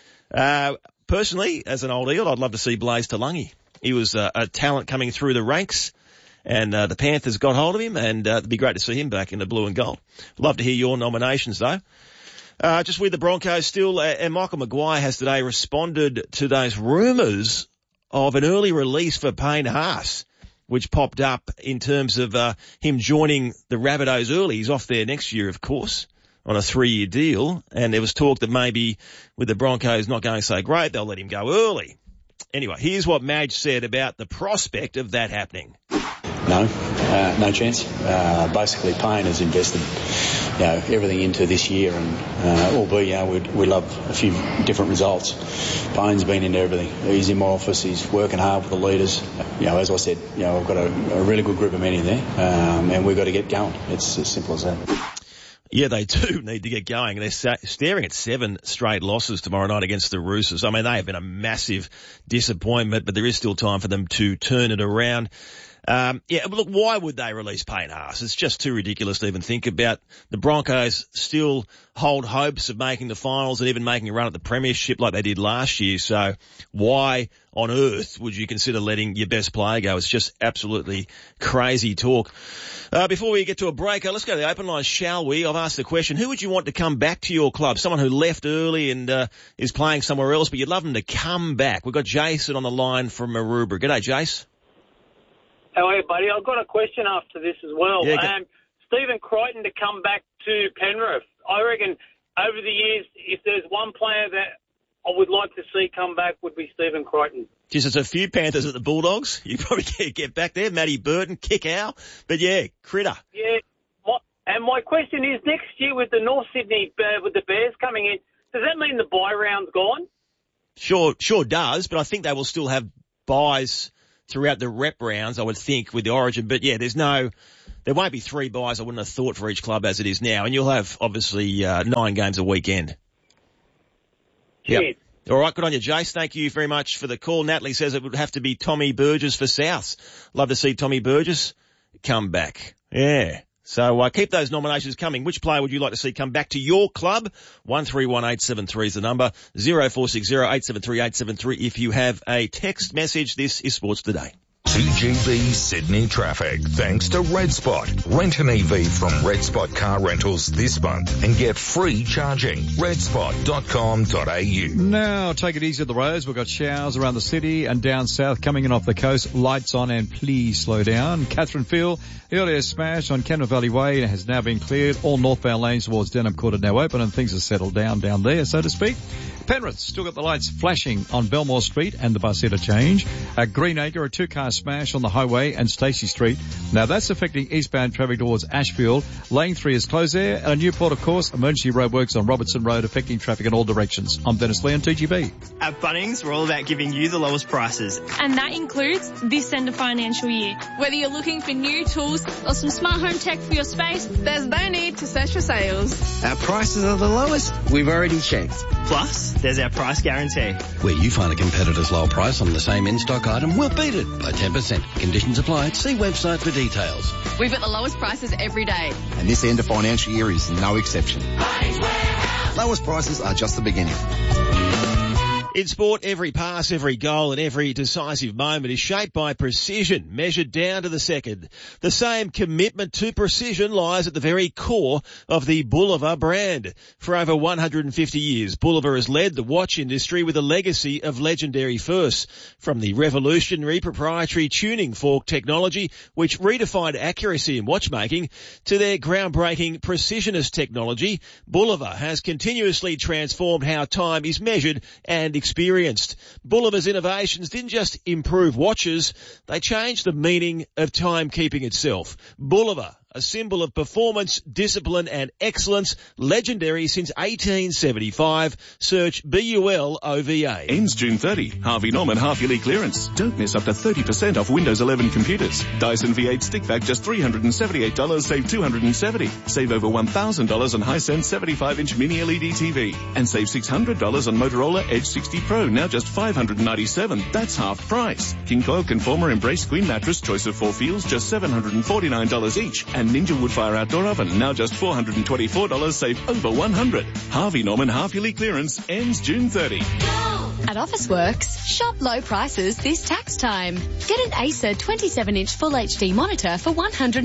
Personally, as an old Eel, I'd love to see Blaze Talangi. He was a talent coming through the ranks, and the Panthers got hold of him, and it'd be great to see him back in the blue and gold. Love to hear your nominations, though. Just with the Broncos still, and Michael Maguire has today responded to those rumours of an early release for Payne Haas, which popped up in terms of him joining the Rabbitohs early. He's off there next year, of course, on a 3-year deal, and there was talk that maybe with the Broncos not going so great, they'll let him go early. Anyway, here's what Madge said about the prospect of that happening. No chance. Basically, Payne has invested, everything into this year, and albeit, we love a few different results. Payne's been into everything. He's in my office. He's working hard with the leaders. As I said, I've got a really good group of men in there, and we've got to get going. It's as simple as that. Yeah, they do need to get going. They're staring at 7 straight losses tomorrow night against the Roosters. I mean, they have been a massive disappointment, but there is still time for them to turn it around. Look, why would they release Payne Haas? It's just too ridiculous to even think about. The Broncos still hold hopes of making the finals and even making a run at the premiership like they did last year. So why on earth would you consider letting your best player go? It's just absolutely crazy talk. Before we get to a break, let's go to the open line, shall we? I've asked the question, who would you want to come back to your club? Someone who left early and is playing somewhere else, but you'd love them to come back. We've got Jason on the line from Maroubra. G'day, Jace. How are you, buddy? I've got a question after this as well. Yeah, Stephen Crichton to come back to Penrith. I reckon over the years, if there's one player that I would like to see come back would be Stephen Crichton. Just there's a few Panthers at the Bulldogs. You probably can't get back there. Matty Burton, Kick-Ow. But yeah, Critter. Yeah. And my question is, next year with the North Sydney, with the Bears coming in, does that mean the bye round's gone? Sure does, but I think they will still have buys throughout the rep rounds, I would think, with the Origin. But yeah, there won't be 3 buys, I wouldn't have thought, for each club as it is now. And you'll have, obviously, 9 games a weekend. Cheers. Yep. All right, good on you, Jace. Thank you very much for the call. Natalie says it would have to be Tommy Burgess for Souths. Love to see Tommy Burgess come back. Yeah. So keep those nominations coming. Which player would you like to see come back to your club? 131873 is the number. 0460 873 873 if you have a text message. This is Sports Today. 2GB Sydney traffic. Thanks to Red Spot. Rent an EV from Red Spot Car Rentals this month and get free charging. redspot.com.au. Now, take it easy at the roads. We've got showers around the city and down south coming in off the coast. Lights on and please slow down. Catherine Field, the earlier smash on Kenmore Valley Way has now been cleared. All northbound lanes towards Denham Court are now open and things are settled down there, so to speak. Penrith still got the lights flashing on Belmore Street and the bus interchange. At Greenacre, a 2-car smash on the highway and Stacey Street. Now that's affecting eastbound traffic towards Ashfield. Lane 3 is closed there. And at Newport, of course, emergency roadworks on Robertson Road affecting traffic in all directions. I'm Dennis Lee on 2GB. At Bunnings, we're all about giving you the lowest prices. And that includes this end of financial year. Whether you're looking for new tools or some smart home tech for your space, there's no need to search for sales. Our prices are the lowest we've already checked. Plus, there's our price guarantee. Where you find a competitor's low price on the same in-stock item, we'll beat it by 10%. Conditions apply. See website for details. We've got the lowest prices every day. And this end of financial year is no exception. Lowest prices are just the beginning. In sport, every pass, every goal and every decisive moment is shaped by precision, measured down to the second. The same commitment to precision lies at the very core of the Bulova brand. For over 150 years, Bulova has led the watch industry with a legacy of legendary firsts. From the revolutionary proprietary tuning fork technology, which redefined accuracy in watchmaking, to their groundbreaking precisionist technology, Bulova has continuously transformed how time is measured and experienced. Bulova's innovations didn't just improve watches, they changed the meaning of timekeeping itself. Bulova, a symbol of performance, discipline and excellence, legendary since 1875. Search BULOVA. Ends June 30. Harvey Norman half-yearly clearance. Don't miss up to 30% off Windows 11 computers. Dyson V8 stickback just $378, save $270. Save over $1,000 on Hisense 75-inch mini LED TV. And save $600 on Motorola Edge 60 Pro, now just $597. That's half price. King Coil Conformer Embrace Queen Mattress, choice of 4 feels, just $749 each. And Ninja Woodfire Outdoor Oven, now just $424, save over $100. Harvey Norman half-yearly clearance ends June 30. At Officeworks, shop low prices this tax time. Get an Acer 27-inch Full HD monitor for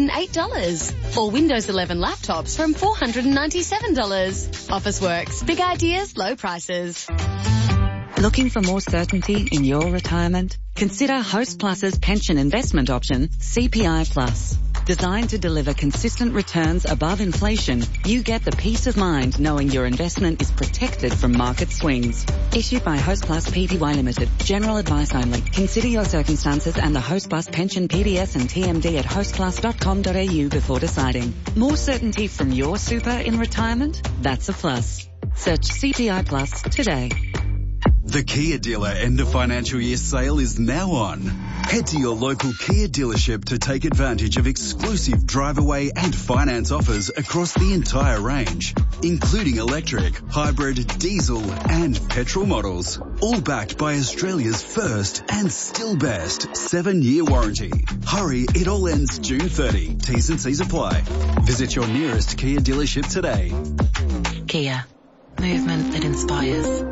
$108. Or Windows 11 laptops from $497. Officeworks, big ideas, low prices. Looking for more certainty in your retirement? Consider Host Plus's pension investment option, CPI Plus. Designed to deliver consistent returns above inflation, you get the peace of mind knowing your investment is protected from market swings. Issued by Host Plus Pty Limited. General advice only. Consider your circumstances and the Host Plus pension PDS and TMD at hostplus.com.au before deciding. More certainty from your super in retirement? That's a plus. Search CPI Plus today. The Kia Dealer end of financial year sale is now on. Head to your local Kia dealership to take advantage of exclusive drive-away and finance offers across the entire range, including electric, hybrid, diesel and petrol models. All backed by Australia's first and still best 7-year warranty. Hurry, it all ends June 30. T's and C's apply. Visit your nearest Kia dealership today. Kia. Movement that inspires.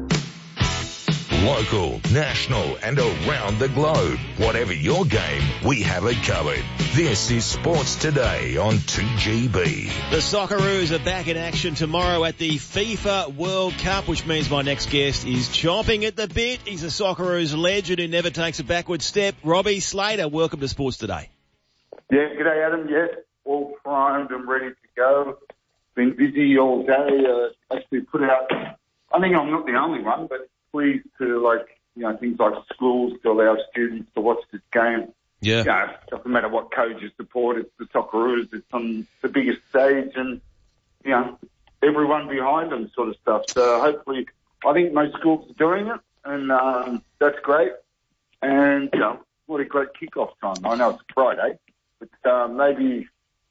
Local, national and around the globe. Whatever your game, we have it covered. This is Sports Today on 2GB. The Socceroos are back in action tomorrow at the FIFA World Cup, which means my next guest is chomping at the bit. He's a Socceroos legend who never takes a backward step. Robbie Slater, welcome to Sports Today. Yeah, g'day Adam. Yes, all primed and ready to go. Been busy all day. Actually put out, I think I'm not the only one, but pleased to, things like schools to allow students to watch this game. Yeah. It doesn't matter what coach you support, it's the Socceroos, it's on the biggest stage and, everyone behind them sort of stuff. So hopefully, I think most schools are doing it and that's great. And, what a great kickoff time. I know it's Friday, but maybe,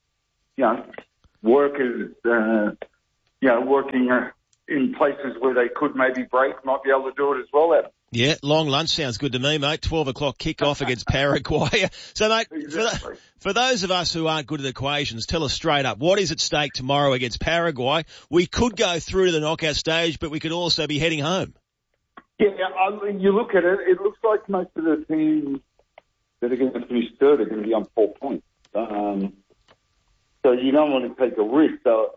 workers, working in places where they could maybe break might be able to do it as well, Adam. Yeah, long lunch sounds good to me, mate. 12 o'clock kick-off against Paraguay. So, mate, exactly. for those of us who aren't good at equations, tell us straight up, what is at stake tomorrow against Paraguay? We could go through to the knockout stage, but we could also be heading home. Yeah, you look at it, it looks like most of the teams that are going to finish third are going to be on 4 points. So you don't want to take a risk. So,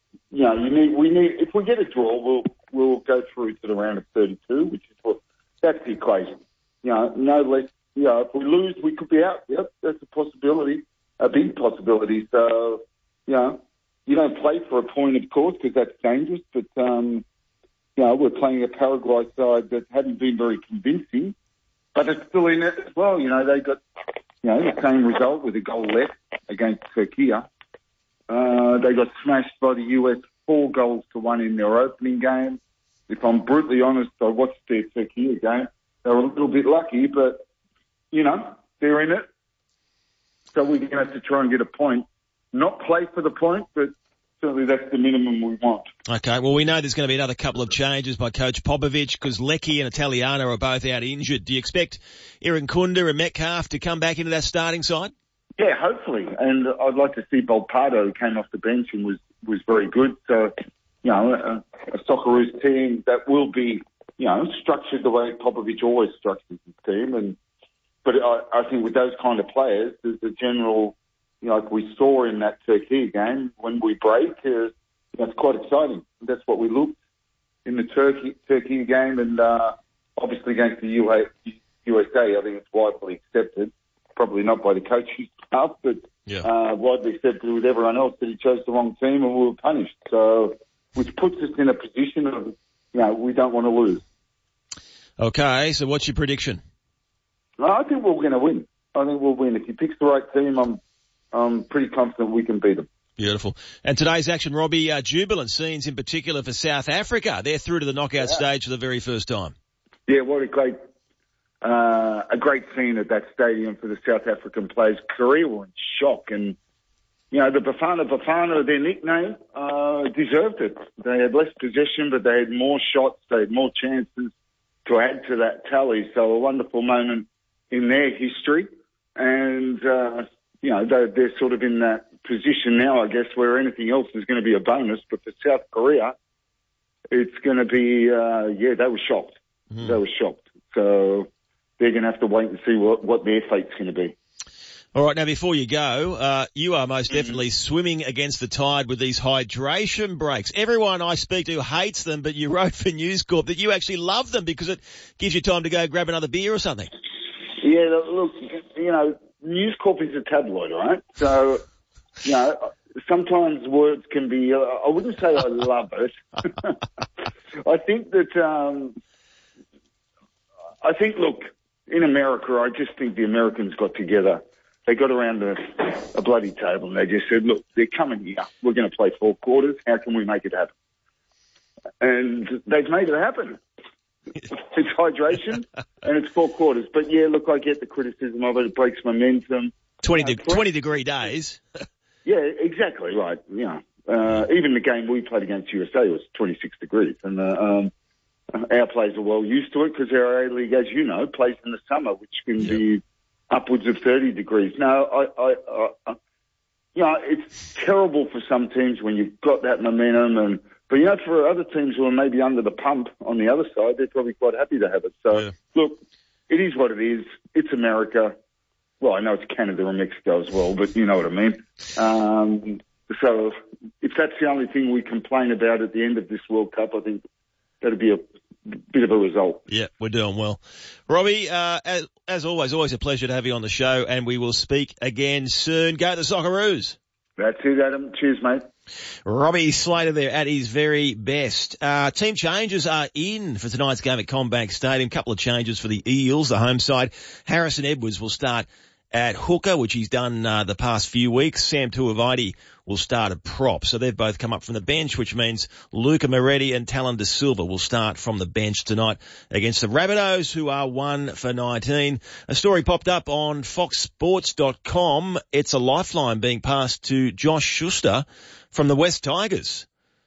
if we get a draw, we'll go through to the round of 32, which is that's the equation. No less. If we lose, we could be out. Yep, that's a possibility, a big possibility. So, you don't play for a point, of course, because that's dangerous. But we're playing a Paraguay side that hadn't been very convincing, but it's still in it as well. They got the same result with a goal less against Turkey. They got smashed by the US 4-1 in their opening game. If I'm brutally honest, I watched their Turkey game. They were a little bit lucky, but, they're in it. So we're going to have to try and get a point. Not play for the point, but certainly that's the minimum we want. Okay, well, we know there's going to be another couple of changes by Coach Popovic because Leckie and Italiano are both out injured. Do you expect Irankunda and Metcalf to come back into that starting side? Yeah, hopefully. And I'd like to see Bolpardo, who came off the bench and was very good. So, a Socceroos team that will be, structured the way Popovic always structures his team. But I think with those kind of players, the general, like we saw in that Turkey game, when we break, that's quite exciting. That's what we looked in the Turkey game and obviously against the USA. I think it's widely accepted. Probably not by the coaching staff, but widely accepted with everyone else that he chose the wrong team and we were punished. So, which puts us in a position of, we don't want to lose. Okay, so what's your prediction? I think we're going to win. I think we'll win. If he picks the right team, I'm pretty confident we can beat them. Beautiful. And today's action, Robbie, jubilant scenes in particular for South Africa. They're through to the knockout stage for the very first time. Yeah, what a great scene at that stadium for the South African players. Korea were in shock and, the Bafana, their nickname, deserved it. They had less possession, but they had more shots, they had more chances to add to that tally. So a wonderful moment in their history. And, they're sort of in that position now, I guess, where anything else is going to be a bonus. But for South Korea, it's going to be, they were shocked. Mm. They were shocked. So they're going to have to wait and see what their fate's going to be. All right, now before you go, you are most definitely swimming against the tide with these hydration breaks. Everyone I speak to hates them, but you wrote for News Corp that you actually love them because it gives you time to go grab another beer or something. Yeah, look, News Corp is a tabloid, right? So, sometimes words can be, I wouldn't say I love it. I think that, look, in America, I just think the Americans got together. They got around a bloody table and they just said, look, they're coming here. We're going to play 4 quarters. How can we make it happen? And they've made it happen. It's hydration and it's 4 quarters. But yeah, look, I get the criticism of it. It breaks momentum. 20 degree days. Yeah, exactly right. Yeah. Even the game we played against USA was 26 degrees. And our players are well used to it because our A-League, as you know, plays in the summer, which can be upwards of 30 degrees. Now, it's terrible for some teams when you've got that momentum. But, for other teams who are maybe under the pump on the other side, they're probably quite happy to have it. So, Look, it is what it is. It's America. Well, I know it's Canada and Mexico as well, but you know what I mean. So if that's the only thing we complain about at the end of this World Cup, I think that'd be a bit of a result. Yeah, we're doing well. Robbie, as always a pleasure to have you on the show, and we will speak again soon. Go the Socceroos. That's it, Adam. Cheers, mate. Robbie Slater there at his very best. Team changes are in for tonight's game at CommBank Stadium. Couple of changes for the Eels, the home side. Harrison Edwards will start at hooker, which he's done the past few weeks. Sam Tuivasa will start at prop. So they've both come up from the bench, which means Luca Moretti and Talon De Silva will start from the bench tonight against the Rabbitohs, who are 1 for 19. A story popped up on foxsports.com. It's a lifeline being passed to Josh Schuster from the West Tigers.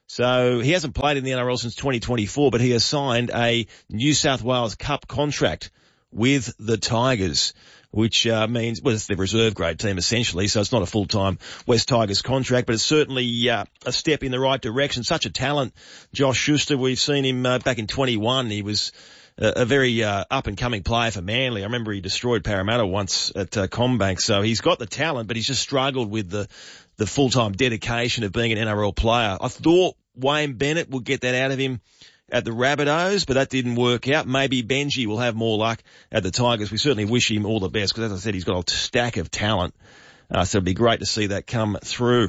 So he hasn't played in the NRL since 2024, but he has signed a New South Wales Cup contract with the Tigers, which means, well, it's the reserve grade team essentially, so it's not a full-time West Tigers contract, but it's certainly a step in the right direction. Such a talent, Josh Schuster. We've seen him back in 21. He was a very up-and-coming player for Manly. I remember he destroyed Parramatta once at CommBank, so he's got the talent, but he's just struggled with the full-time dedication of being an NRL player. I thought Wayne Bennett would get that out of him at the Rabbitohs, but that didn't work out. Maybe Benji will have more luck at the Tigers. We certainly wish him all the best because, as I said, he's got a stack of talent. So it'd be great to see that come through.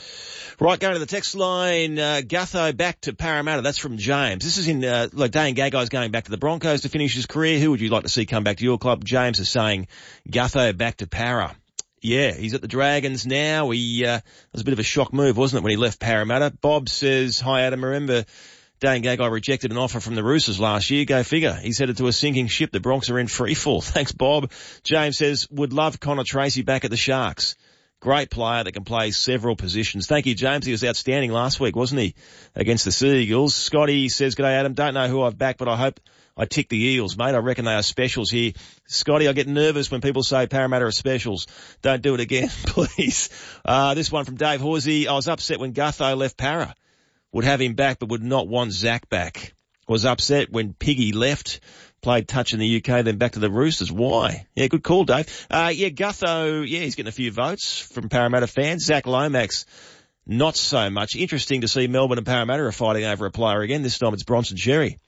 Right, going to the text line, Gutho back to Parramatta. That's from James. This is in, Dane Gaggai's going back to the Broncos to finish his career. Who would you like to see come back to your club? James is saying Gutho back to Para. Yeah, he's at the Dragons now. It was a bit of a shock move, wasn't it, when he left Parramatta? Bob says, hi Adam, remember Dane Gagai rejected an offer from the Roosters last year. Go figure. He's headed to a sinking ship. The Bronx are in free fall. Thanks, Bob. James says, would love Connor Tracy back at the Sharks. Great player that can play several positions. Thank you, James. He was outstanding last week, wasn't he, against the Sea Eagles? Scotty says, g'day, Adam. Don't know who I've backed, but I hope I tick the Eels, mate. I reckon they are specials here. Scotty, I get nervous when people say Parramatta are specials. Don't do it again, please. This one from Dave Horsey. I was upset when Gutho left Para. Would have him back, but would not want Zach back. Was upset when Piggy left, played touch in the UK, then back to the Roosters. Why? Yeah, good call, Dave. Gutho, he's getting a few votes from Parramatta fans. Zach Lomax, not so much. Interesting to see Melbourne and Parramatta are fighting over a player again. This time it's Bronson Xerri.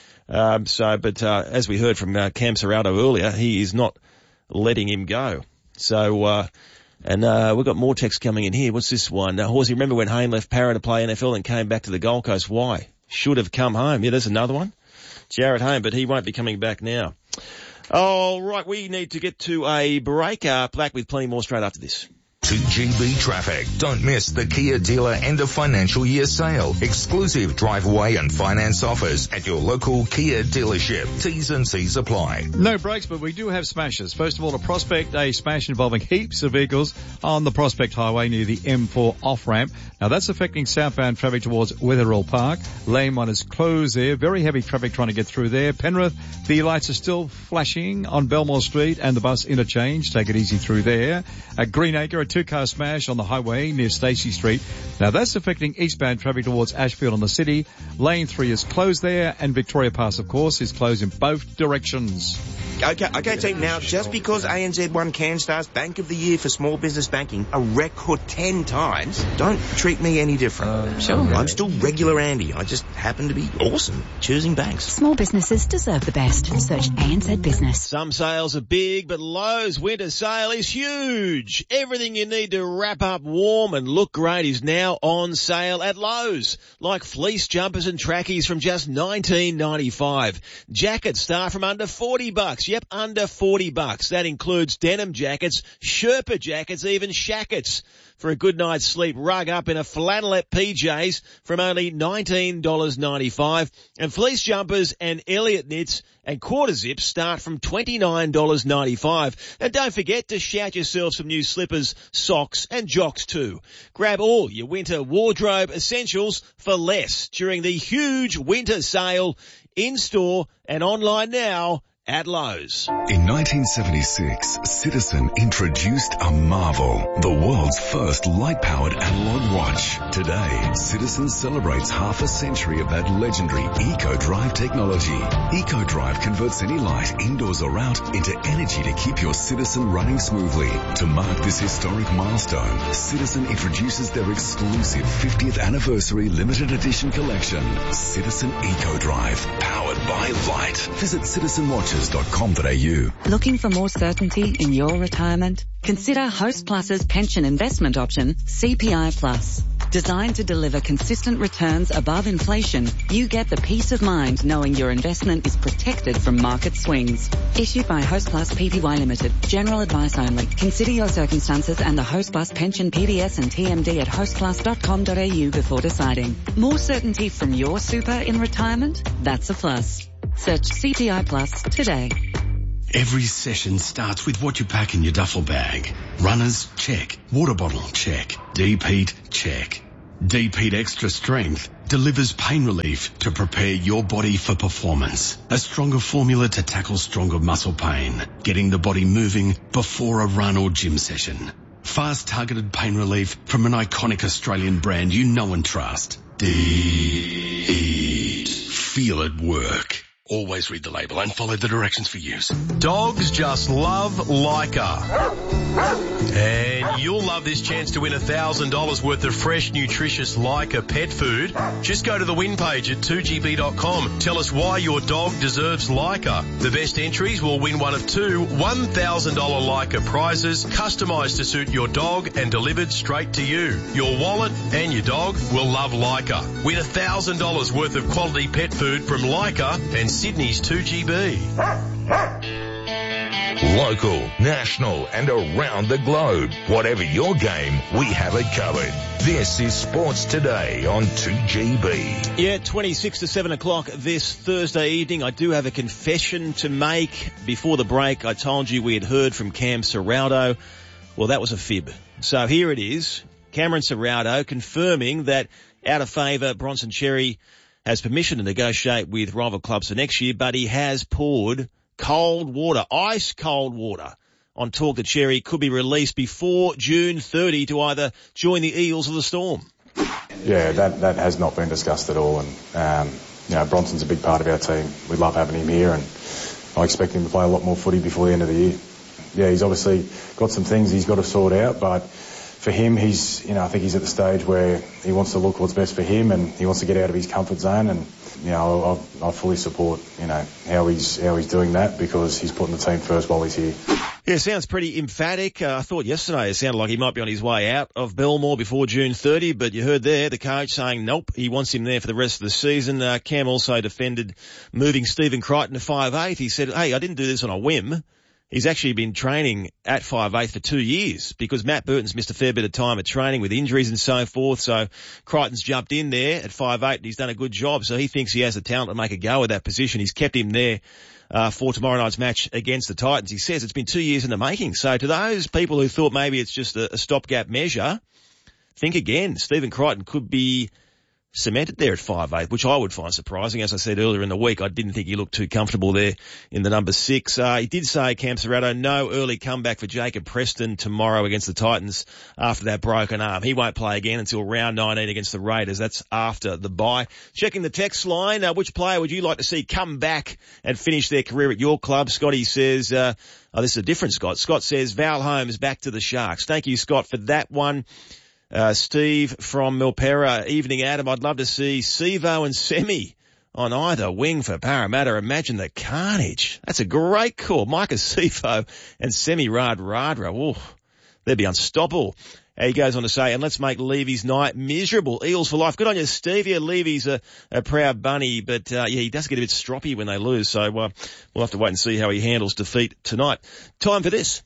As we heard from Cam Serraldo earlier, he is not letting him go. So, we've got more text coming in here. What's this one? Horsey, remember when Hayne left Para to play NFL and came back to the Gold Coast? Why? Should have come home. Yeah, there's another one. Jared Hayne, but he won't be coming back now. All right, we need to get to a break. Black with plenty more straight after this. To GB Traffic. Don't miss the Kia dealer end of financial year sale. Exclusive drive away and finance offers at your local Kia dealership. T's and C's apply. No breaks, but we do have smashes. First of all, a Prospect, a smash involving heaps of vehicles on the Prospect Highway near the M4 off-ramp. Now that's affecting southbound traffic towards Wetherill Park. Lane 1 is closed there. Very heavy traffic trying to get through there. Penrith, the lights are still flashing on Belmore Street and the bus interchange. Take it easy through there. At Greenacre, a two-car smash on the highway near Stacey Street. Now that's affecting eastbound traffic towards Ashfield on the city. Lane 3 is closed there, and Victoria Pass, of course, is closed in both directions. Okay, team. Now, just because ANZ won CanStar's Bank of the Year for small business banking a record 10 times, don't treat me any different. Sure. I'm still regular Andy. I just happen to be awesome choosing banks. Small businesses deserve the best. Search ANZ Business. Some sales are big, but Lowe's winter sale is huge. Everything you need need to wrap up warm and look great is now on sale at Lowe's. Like fleece jumpers and trackies from just $19.95. Jackets start from under $40. Yep, under $40. That includes denim jackets, Sherpa jackets, even shackets. For a good night's sleep, rug up in a flannelette PJs from only $19.95. And fleece jumpers and Elliott knits and quarter zips start from $29.95. And don't forget to shout yourself some new slippers, socks and jocks too. Grab all your winter wardrobe essentials for less during the huge winter sale in store and online now at Lowe's. In 1976, Citizen introduced a marvel, the world's first light-powered analog watch. Today, Citizen celebrates half a century of that legendary EcoDrive technology. EcoDrive converts any light, indoors or out, into energy to keep your Citizen running smoothly. To mark this historic milestone, Citizen introduces their exclusive 50th anniversary limited edition collection, Citizen EcoDrive, powered by light. Visit citizenwatches.com.au. Looking for more certainty in your retirement? Consider Host Plus's pension investment option, CPI Plus. Designed to deliver consistent returns above inflation, you get the peace of mind knowing your investment is protected from market swings. Issued by Host Plus Pty Limited. General advice only. Consider your circumstances and the Host Plus pension PDS and TMD at hostplus.com.au before deciding. More certainty from your super in retirement? That's a plus. Search CPI Plus today. Every session starts with what you pack in your duffel bag. Runners, check. Water bottle, check. Deep heat, check. Deep Heat Extra Strength delivers pain relief to prepare your body for performance. A stronger formula to tackle stronger muscle pain, getting the body moving before a run or gym session. Fast targeted pain relief from an iconic Australian brand you know and trust. Deep Heat. Feel it work. Always read the label and follow the directions for use. Dogs just love Leica. And you'll love this chance to win $1,000 worth of fresh, nutritious Leica pet food. Just go to the win page at 2gb.com. Tell us why your dog deserves Leica. The best entries will win one of two $1,000 Leica prizes, customised to suit your dog and delivered straight to you. Your wallet and your dog will love Leica. Win $1,000 worth of quality pet food from Leica and Sydney's 2GB. Local, national and around the globe. Whatever your game, we have it covered. This is Sports Today on 2GB. Yeah, 26 to 7 o'clock this Thursday evening. I do have a confession to make. Before the break, I told you we had heard from Cam Ciraldo. Well, that was a fib. So here it is. Cameron Ciraldo confirming that out of favour, Bronson Xerri has permission to negotiate with rival clubs for next year, but he has poured cold water, ice cold water, on talk that Xerri could be released before June 30 to either join the Eels or the Storm. Yeah, that has not been discussed at all. And, Bronson's a big part of our team. We love having him here, and I expect him to play a lot more footy before the end of the year. Yeah, he's obviously got some things he's got to sort out, but for him, I think he's at the stage where he wants to look what's best for him, and he wants to get out of his comfort zone. And I fully support how he's doing that, because he's putting the team first while he's here. Yeah, sounds pretty emphatic. I thought yesterday it sounded like he might be on his way out of Belmore before June 30, but you heard there the coach saying nope, he wants him there for the rest of the season. Cam also defended moving Stephen Crichton to 5'8". He said, hey, I didn't do this on a whim. He's actually been training at 5'8" for 2 years, because Matt Burton's missed a fair bit of time at training with injuries and so forth. So Crichton's jumped in there at 5'8" and he's done a good job. So he thinks he has the talent to make a go at that position. He's kept him there for tomorrow night's match against the Titans. He says it's been 2 years in the making. So to those people who thought maybe it's just a stopgap measure, think again. Stephen Crichton could be cemented there at 5'8", which I would find surprising. As I said earlier in the week, I didn't think he looked too comfortable there in the number 6. He did say, Cam Ciraldo, no early comeback for Jacob Preston tomorrow against the Titans after that broken arm. He won't play again until round 19 against the Raiders. That's after the bye. Checking the text line, which player would you like to see come back and finish their career at your club? Scotty says, this is a different Scott. Scott says, Val Holmes back to the Sharks. Thank you, Scott, for that one. Steve from Milpera, evening Adam, I'd love to see Sivo and Semi on either wing for Parramatta. Imagine the carnage. That's a great call. Micah Sivo and Semi Radradra. They'd be unstoppable. He goes on to say, and let's make Levy's night miserable. Eels for life. Good on you, Steve. Yeah, Levy's a proud bunny, but he does get a bit stroppy when they lose. So we'll have to wait and see how he handles defeat tonight. Time for this.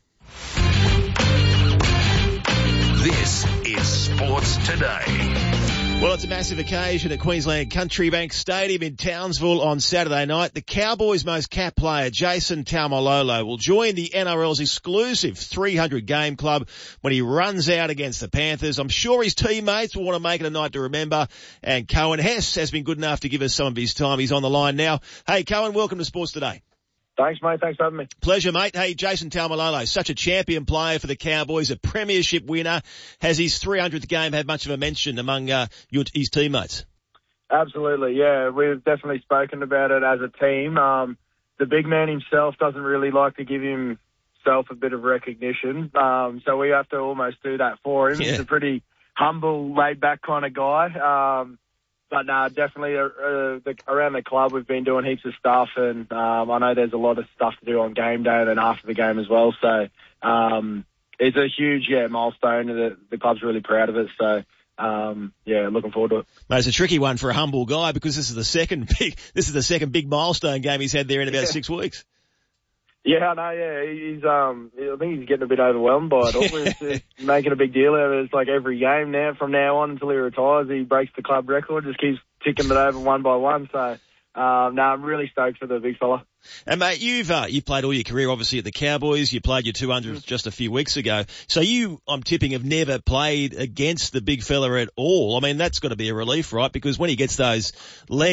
This is Sports Today. Well, it's a massive occasion at Queensland Country Bank Stadium in Townsville on Saturday night. The Cowboys' most capped player, Jason Taumalolo, will join the NRL's exclusive 300-game club when he runs out against the Panthers. I'm sure his teammates will want to make it a night to remember. And Cohen Hess has been good enough to give us some of his time. He's on the line now. Hey, Cohen, welcome to Sports Today. Thanks, mate. Thanks for having me. Pleasure, mate. Hey, Jason Taumalolo, such a champion player for the Cowboys, a premiership winner. Has his 300th game had much of a mention among his teammates? Absolutely, yeah. We've definitely spoken about it as a team. The big man himself doesn't really like to give himself a bit of recognition, so we have to almost do that for him. Yeah. He's a pretty humble, laid-back kind of guy. But no, definitely around the club we've been doing heaps of stuff, and I know there's a lot of stuff to do on game day and then after the game as well. So it's a huge milestone, and the club's really proud of it. So looking forward to it. Mate, it's a tricky one for a humble guy because this is the second big milestone game he's had there in about 6 weeks. Yeah, I know, yeah. He's, I think he's getting a bit overwhelmed by it all. He's making a big deal out of it. It's like every game now, from now on until he retires, he breaks the club record, just keeps ticking it over one by one. So, I'm really stoked for the big fella. And mate, you've played all your career obviously at the Cowboys. You played your 200 just a few weeks ago. So I'm tipping, have never played against the big fella at all. I mean, that's got to be a relief, right? Because when he gets those legs